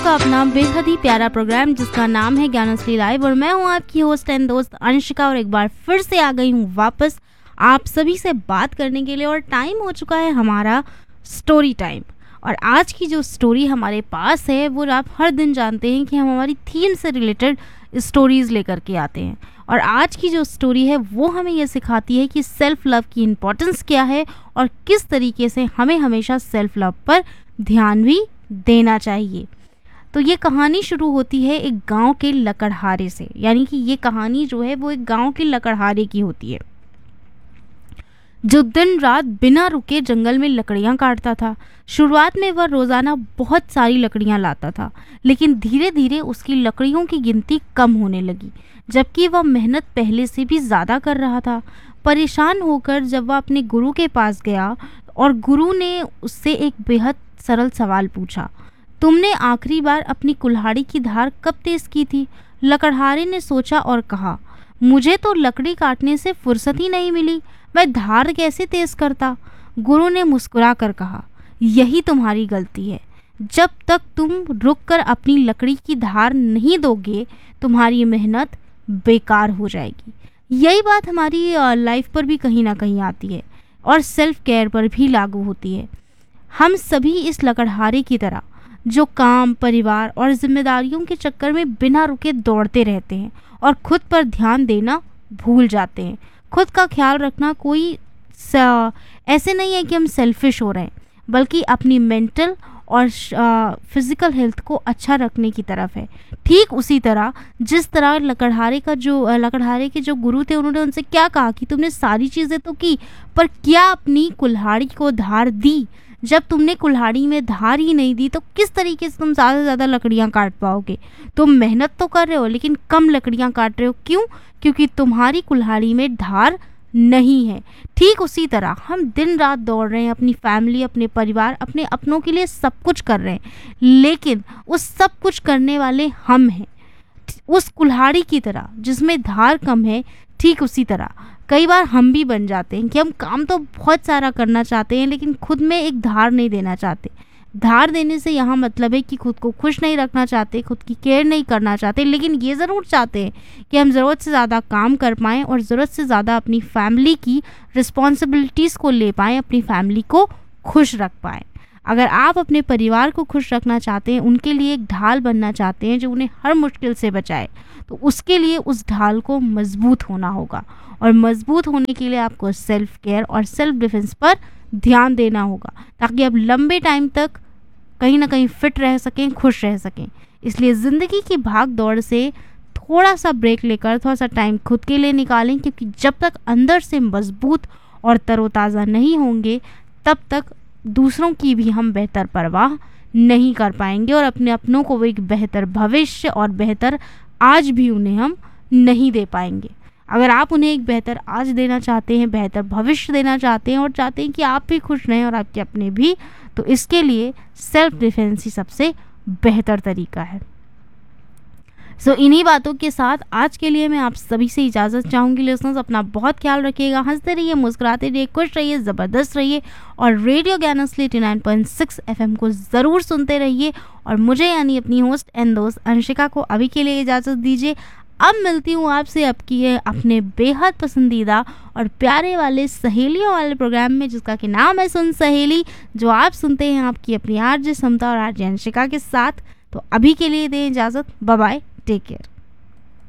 आपका अपना बेहद ही प्यारा प्रोग्राम जिसका नाम है ज्ञानश्री लाइव और मैं हूं आपकी होस्ट एंड दोस्त अंशिका और एक बार फिर से आ गई हूं वापस आप सभी से बात करने के लिए। और टाइम हो चुका है हमारा स्टोरी टाइम। और आज की जो स्टोरी हमारे पास है वो आप हर दिन जानते हैं कि हम हमारी थीम से रिलेटेड स्टोरीज़ लेकर के आते हैं। और आज की जो स्टोरी है वो हमें ये सिखाती है कि सेल्फ़ लव की इम्पोर्टेंस क्या है और किस तरीके से हमें हमेशा सेल्फ़ लव पर ध्यान भी देना चाहिए। तो ये कहानी शुरू होती है एक गांव के लकड़हारे से, यानी कि ये कहानी जो है वो एक गांव के लकड़हारे की होती है जो दिन रात बिना रुके जंगल में लकड़ियां काटता था। शुरुआत में वह रोज़ाना बहुत सारी लकड़ियां लाता था, लेकिन धीरे धीरे उसकी लकड़ियों की गिनती कम होने लगी, जबकि वह मेहनत पहले से भी ज़्यादा कर रहा था। परेशान होकर जब वह अपने गुरु के पास गया और गुरु ने उससे एक बेहद सरल सवाल पूछा, तुमने आखिरी बार अपनी कुल्हाड़ी की धार कब तेज की थी? लकड़हारे ने सोचा और कहा, मुझे तो लकड़ी काटने से फुर्सत ही नहीं मिली, मैं धार कैसे तेज करता? गुरु ने मुस्कुरा कर कहा, यही तुम्हारी गलती है। जब तक तुम रुककर अपनी लकड़ी की धार नहीं दोगे तुम्हारी मेहनत बेकार हो जाएगी। यही बात हमारी लाइफ पर भी कहीं ना कहीं आती है और सेल्फ केयर पर भी लागू होती है। हम सभी इस लकड़हारे की तरह जो काम, परिवार और जिम्मेदारियों के चक्कर में बिना रुके दौड़ते रहते हैं और खुद पर ध्यान देना भूल जाते हैं। खुद का ख्याल रखना कोई ऐसे नहीं है कि हम सेल्फिश हो रहे हैं, बल्कि अपनी मेंटल और फिज़िकल हेल्थ को अच्छा रखने की तरफ है। ठीक उसी तरह जिस तरह लकड़हारे के जो गुरु थे उन्होंने उनसे क्या कहा कि तुमने सारी चीज़ें तो की, पर क्या अपनी कुल्हाड़ी को धार दी? जब तुमने कुल्हाड़ी में धार ही नहीं दी तो किस तरीके से तुम ज़्यादा से ज़्यादा लकड़ियाँ काट पाओगे? तुम मेहनत तो कर रहे हो लेकिन कम लकड़ियाँ काट रहे हो। क्यों? क्योंकि तुम्हारी कुल्हाड़ी में धार नहीं है। ठीक उसी तरह हम दिन रात दौड़ रहे हैं, अपनी फैमिली, अपने परिवार, अपने अपनों के लिए सब कुछ कर रहे हैं, लेकिन उस सब कुछ करने वाले हम हैं। उस कुल्हाड़ी की तरह जिसमें धार कम है, ठीक उसी तरह कई बार हम भी बन जाते हैं कि हम काम तो बहुत सारा करना चाहते हैं लेकिन खुद में एक धार नहीं देना चाहते। धार देने से यहाँ मतलब है कि खुद को खुश नहीं रखना चाहते, खुद की केयर नहीं करना चाहते, लेकिन ये ज़रूर चाहते हैं कि हम ज़रूरत से ज़्यादा काम कर पाएँ और ज़रूरत से ज़्यादा अपनी फैमिली की रिस्पॉन्सिबिलिटीज़ को ले पाएँ, अपनी फैमिली को खुश रख पाएँ। अगर आप अपने परिवार को खुश रखना चाहते हैं, उनके लिए एक ढाल बनना चाहते हैं जो उन्हें हर मुश्किल से बचाए, तो उसके लिए उस ढाल को मजबूत होना होगा। और मजबूत होने के लिए आपको सेल्फ केयर और सेल्फ डिफेंस पर ध्यान देना होगा, ताकि आप लंबे टाइम तक कहीं ना कहीं फिट रह सकें, खुश रह सकें। इसलिए ज़िंदगी की भाग दौड़ से थोड़ा सा ब्रेक लेकर थोड़ा सा टाइम खुद के लिए निकालें, क्योंकि जब तक अंदर से मजबूत और तरोताज़ा नहीं होंगे तब तक दूसरों की भी हम बेहतर परवाह नहीं कर पाएंगे और अपने अपनों को एक बेहतर भविष्य और बेहतर आज भी उन्हें हम नहीं दे पाएंगे। अगर आप उन्हें एक बेहतर आज देना चाहते हैं, बेहतर भविष्य देना चाहते हैं और चाहते हैं कि आप भी खुश रहें और आपके अपने भी, तो इसके लिए सेल्फ डिफेंस ही सबसे बेहतर तरीका है। सो इन्हीं बातों के साथ आज के लिए मैं आप सभी से इजाज़त चाहूँगी। लिसनर्स, अपना बहुत ख्याल रखिएगा, हंसते रहिए, मुस्कुराते रहिए, खुश रहिए, ज़बरदस्त रहिए और रेडियो ज्ञानश्री 89.6 FM को ज़रूर सुनते रहिए। और मुझे यानी अपनी होस्ट एंड दोस्त अंशिका को अभी के लिए इजाज़त दीजिए। अब मिलती हूँ आपसे आपकी है अपने बेहद पसंदीदा और प्यारे वाले सहेलियों वाले प्रोग्राम में, जिसका कि नाम है सुन सहेली, जो आप सुनते हैं आपकी अपनी आरजे समता और आरजे अंशिका के साथ। तो अभी के लिए दें इजाज़त, बाय बाय, टेक केयर।